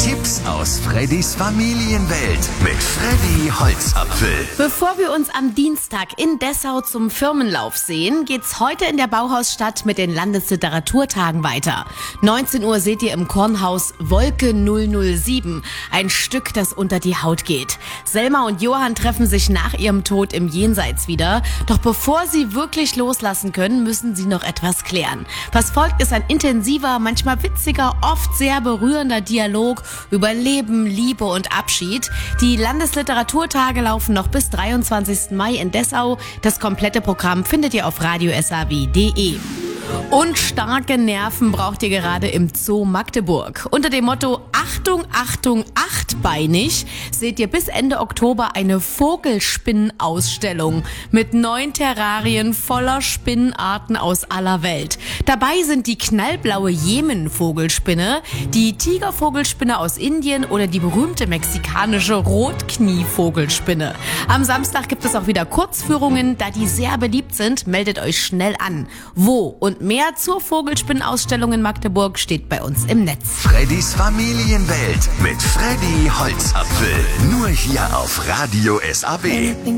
Tipps aus Freddys Familienwelt mit Freddy Holzapfel. Bevor wir uns am Dienstag in Dessau zum Firmenlauf sehen, geht's heute in der Bauhausstadt mit den Landesliteraturtagen weiter. 19 Uhr seht ihr im Kornhaus Wolke 007, ein Stück, das unter die Haut geht. Selma und Johann treffen sich nach ihrem Tod im Jenseits wieder. Doch bevor sie wirklich loslassen können, müssen sie noch etwas klären. Was folgt, ist ein intensiver, manchmal witziger, oft sehr berührender Dialog über Leben, Liebe und Abschied. Die Landesliteraturtage laufen noch bis 23. Mai in Dessau. Das komplette Programm findet ihr auf radiosaw.de. Und starke Nerven braucht ihr gerade im Zoo Magdeburg. Unter dem Motto Achtung, Achtung, achtbeinig seht ihr bis Ende Oktober eine Vogelspinnenausstellung mit 9 Terrarien voller Spinnenarten aus aller Welt. Dabei sind die knallblaue Jemen-Vogelspinne, die Tigervogelspinne aus Indien oder die berühmte mexikanische Rotknie-Vogelspinne. Am Samstag gibt es auch wieder Kurzführungen, da die sehr beliebt sind. Meldet euch schnell an. Wo und mehr zur Vogelspinnenausstellung in Magdeburg steht bei uns im Netz. Freddys Familienwelt mit Freddy Holzapfel. Nur hier auf Radio SAW.